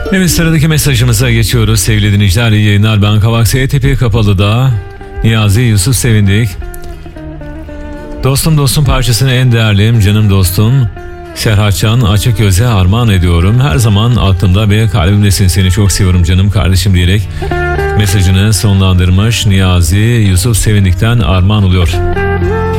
Evet, sıradaki mesajımıza geçiyoruz sevgili dinleyiciler. İyi yayınlar. Ben Kavak Seytepe Kapalı'da Niyazi Yusuf Sevindik. Dostum parçasını en değerlim canım dostum Serhatcan Açıkgöz'e armağan ediyorum. Her zaman aklımda ve kalbimdesin, seni çok seviyorum canım kardeşim diyerek mesajını sonlandırmış. Niyazi Yusuf Sevindik'ten armağan oluyor.